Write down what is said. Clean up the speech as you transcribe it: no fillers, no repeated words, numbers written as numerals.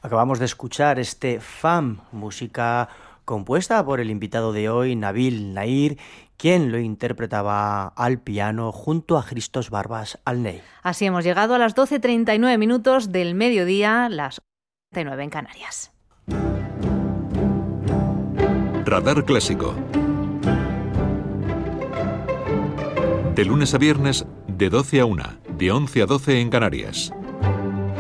Acabamos de escuchar este FAM, música compuesta por el invitado de hoy, Nabil Nahir, quien lo interpretaba al piano junto a Christos Barbas al ney. Así hemos llegado a las 12:39 del mediodía, las 9 en Canarias. Radar Clásico. De lunes a viernes, de 12 a 1, de 11 a 12 en Canarias.